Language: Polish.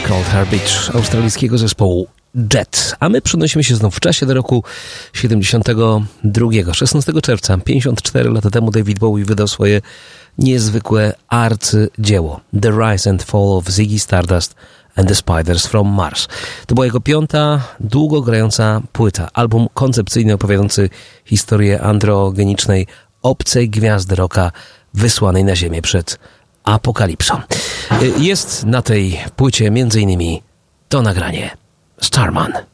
Cold Harbor Beach australijskiego zespołu Jet. A my przenosimy się znów w czasie do roku 72. 16 czerwca, 54 lata temu David Bowie wydał swoje niezwykłe arcydzieło The Rise and Fall of Ziggy Stardust and the Spiders from Mars. To była jego piąta, długo grająca płyta. Album koncepcyjny opowiadający historię androgenicznej, obcej gwiazdy rocka wysłanej na ziemię przed apokalipsą. Jest na tej płycie m.in. to nagranie Starman.